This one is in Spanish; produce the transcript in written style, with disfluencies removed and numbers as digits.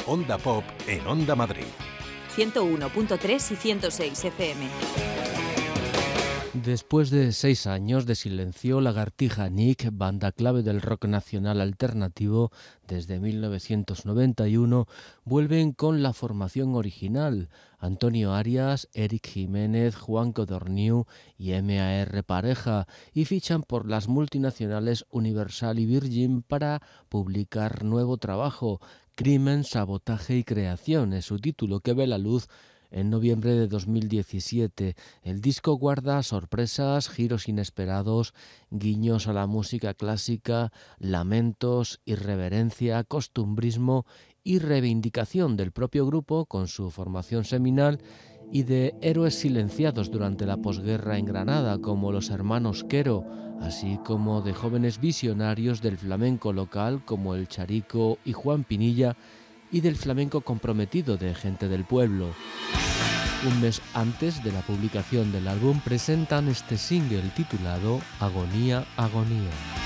Onda Pop en Onda Madrid. 101.3 y 106 FM. Después de 6 años de silencio, Lagartija Nick, banda clave del rock nacional alternativo desde 1991, vuelven con la formación original: Antonio Arias, Eric Jiménez, Juan Codorniu y M.A.R. Pareja, y fichan por las multinacionales Universal y Virgin para publicar nuevo trabajo. Crimen, Sabotaje y Creación es su título, que ve la luz en noviembre de 2017. El disco guarda sorpresas, giros inesperados, guiños a la música clásica, lamentos, irreverencia, costumbrismo y reivindicación del propio grupo con su formación seminal, y de héroes silenciados durante la posguerra en Granada, como los hermanos Quero, así como de jóvenes visionarios del flamenco local como el Charico y Juan Pinilla, y del flamenco comprometido de Gente del Pueblo. Un mes antes de la publicación del álbum presentan este single titulado Agonía, Agonía.